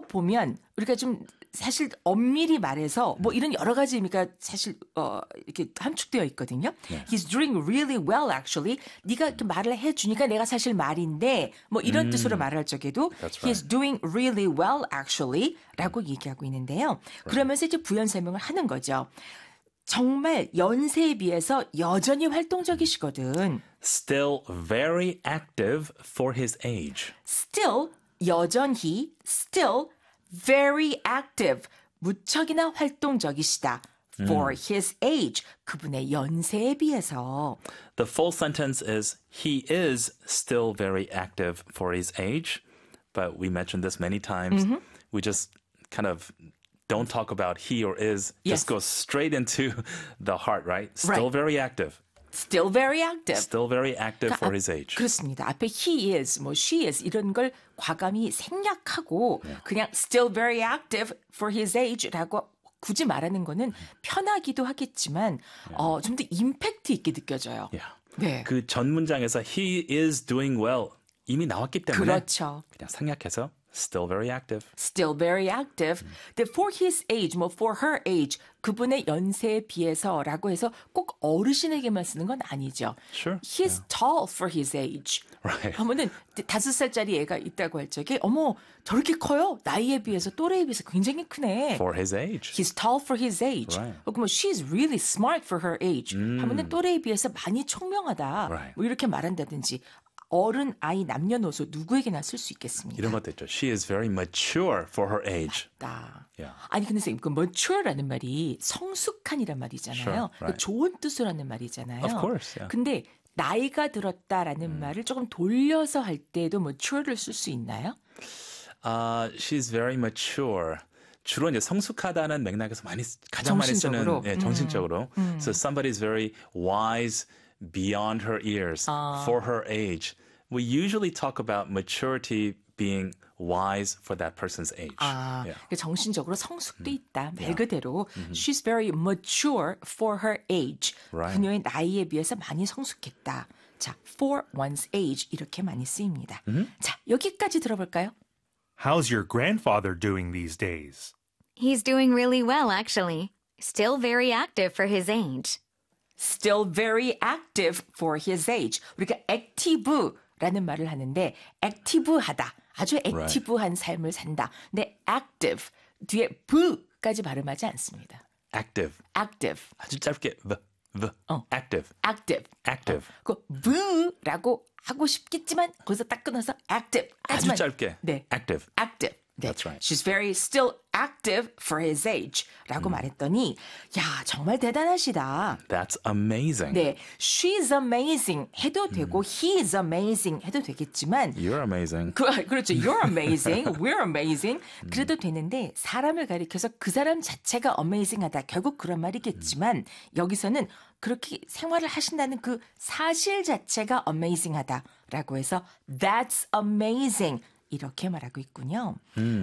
보면 우리가 좀 사실 엄밀히 말해서 뭐 이런 여러 가지 의미가 사실 이렇게 함축되어 있거든요. 네. He's doing really well actually. 네가 이렇게 말을 해주니까 내가 사실 말인데 뭐 이런 뜻으로 말할 적에도 That's He's doing really well actually 라고 얘기하고 있는데요. 그러면서 이제 부연 설명을 하는 거죠. 정말 연세에 비해서 여전히 활동적이시거든. Still very active for his age. Still, 여전히, still, very active, 무척이나 활동적이시다. For his age, 그분의 연세에 비해서. The full sentence is, he is still very active for his age. But we mentioned this many times. We just kind of don't talk about he or is. Yes. Just go straight into the heart, right? Still very active. Still very active. Still very active for his age. 그렇습니다. 앞에 he is, 뭐 she is 이런 걸 과감히 생략하고 그냥 still very active for his age라고 굳이 말하는 거는 편하기도 하겠지만 좀 더 임팩트 있게 느껴져요. Yeah. 네. 그 전 문장에서 he is doing well 이미 나왔기 때문에 그렇죠. 그냥 생략해서 still very active. Still very active. 근데 for his age, 뭐 for her age, 그분의 연세에 비해서라고 해서 꼭 어르신에게만 쓰는 건 아니죠. Sure. He's tall for his age. Right. 하면은 5살짜리 애가 있다고 할 적에 어머 저렇게 커요? 나이에 비해서 또래에 비해서 굉장히 크네. For his age. He's tall for his age. Right. 그러면 she's really smart for her age. 하면은 또래에 비해서 많이 총명하다. Right. 뭐 이렇게 말한다든지 어른, 아이, 남녀노소 누구에게나 쓸 수 있겠습니다. 이런 것도 있죠. She is very mature for her age. Yeah. 아니 근데 선생님 그 mature라는 말이 성숙한이란 말이잖아요. Sure, right. 그 좋은 뜻으로 하는 말이잖아요. Of course, yeah. 근데 나이가 들었다라는 말을 조금 돌려서 할 때도 mature를 쓸 수 있나요? She's very mature. 주로 이제 성숙하다는 맥락에서 가장 많이 쓰는 정신적으로. So somebody's very wise beyond her years for her age. We usually talk about maturity being wise for that person's age. Yeah. 정신적으로 성숙돼 있다. 말 그대로 she's very mature for her age. Right. 그녀의 나이에 비해서 많이 성숙했다. 자, for one's age 이렇게 많이 쓰입니다. 자, 여기까지 들어볼까요? How's your grandfather doing these days? He's doing really well, actually. Still very active for his age. Still very active for his age. 우리가 active라는 말을 하는데 active하다. 아주 액티브한 삶을 산다. 근데 active 뒤에 v까지 발음하지 않습니다. Active. active. 아주 짧게 active. active. active. 그 v라고 하고 싶겠지만 거기서 딱 끊어서 active. 아주 짧게. 네. active. active. 네. That's right. She's very still active for his age. 라고 말했더니 야 정말 대단하시다. That's amazing. 네, she's amazing 해도 되고 he's amazing 해도 되겠지만 You're amazing. 그렇죠. You're amazing. We're amazing. 그래도 되는데 사람을 가리켜서 그 사람 자체가 amazing하다. 결국 그런 말이겠지만 여기서는 그렇게 생활을 하신다는 그 사실 자체가 amazing하다라고 해서 that's amazing 이렇게 말하고 있군요.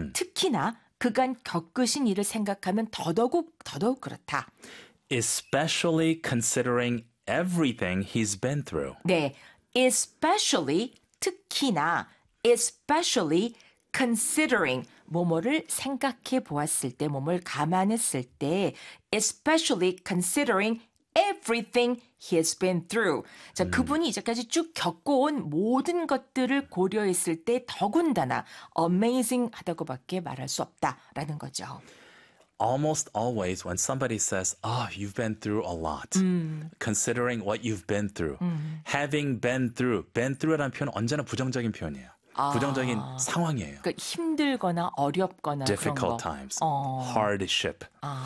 특히나 그간 겪으신 일을 생각하면 더더욱 그렇다. Especially considering everything he's been through. 네, especially 특히나 especially considering 뭐뭐를 생각해 보았을 때, 뭐뭘 감안했을 때 especially considering everything he's been through. 자, 그분이 이제까지 쭉 겪어온 모든 것들을 고려했을 때 더군다나 amazing 하다고밖에 말할 수 없다라는 거죠. Almost always when somebody says, oh, you've been through a lot, considering what you've been through, having been through라는 표현은 언제나 부정적인 표현이에요. 부정적인 상황이에요. 그러니까 힘들거나 어렵거나 Difficult 그런 거. times, hardship.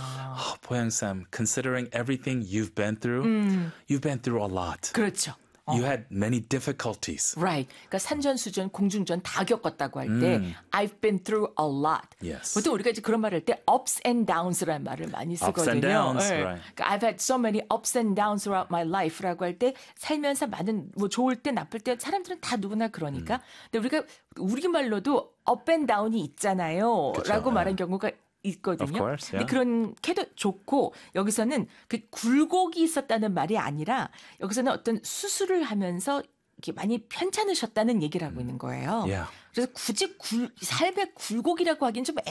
보양쌤, considering everything you've been through a lot. 그렇죠. You had many difficulties. Right. 그러니까 산전수전, 공중전 다 겪었다고 할 때 I've been through a lot. Yes. 보통 우리가 이제 그런 말을 할 때 ups and downs라는 말을 많이 쓰거든요. Ups and downs, 네. right. 그러니까 I've had so many ups and downs throughout my life라고 할 때 살면서 많은 뭐 좋을 때 나쁠 때 사람들은 다 누구나 그러니까. 근데 우리가 우리말로도 up and down이 있잖아요. 그쵸, 라고 네. 말한 경우가 있거든요. Of course, 근데 yeah. 그런 캐도 좋고 여기서는 그 굴곡이 있었다는 말이 아니라 여기서는 어떤 수술을 하면서 이렇게 많이 편찮으셨다는 얘기를 하고 있는 거예요. Yeah. 그래서 굳이 삶의 굴곡이라고 하기엔 좀